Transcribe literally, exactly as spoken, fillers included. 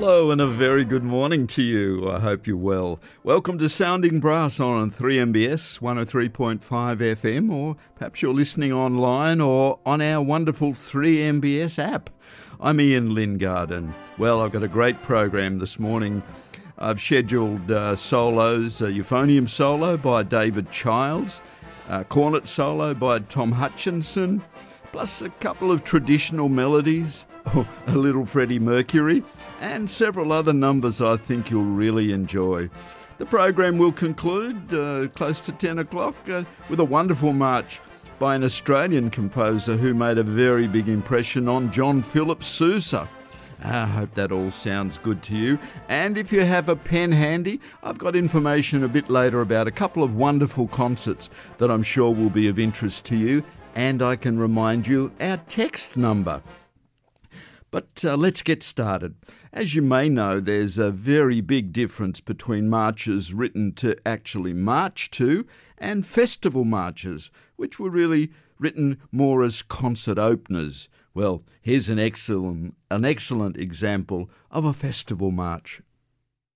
Hello and a very good morning to you. I hope you're well. Welcome to Sounding Brass on three M B S one oh three point five F M, or perhaps you're listening online or on our wonderful three M B S app. I'm Ian Lingard, and well, I've got a great program this morning. I've scheduled uh, solos, a euphonium solo by David Childs, a cornet solo by Tom Hutchinson, plus a couple of traditional melodies, oh, a little Freddie Mercury, and several other numbers I think you'll really enjoy. The program will conclude uh, close to ten o'clock uh, with a wonderful march by an Australian composer who made a very big impression on John Philip Sousa. I hope that all sounds good to you. And if you have a pen handy, I've got information a bit later about a couple of wonderful concerts that I'm sure will be of interest to you. And I can remind you our text number. But uh, let's get started. As you may know, there's a very big difference between marches written to actually march to and festival marches, which were really written more as concert openers. Well, here's an excellent, an excellent example of a festival march